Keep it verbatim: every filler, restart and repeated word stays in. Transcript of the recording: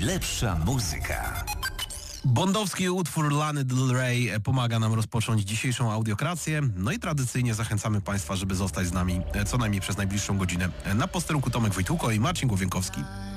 Najlepsza muzyka. Bondowski utwór Lany Del Rey pomaga nam rozpocząć dzisiejszą audiokrację. No i tradycyjnie zachęcamy Państwa, żeby zostać z nami co najmniej przez najbliższą godzinę. Na posterunku Tomek Wojtułko i Marcin Głowienkowski.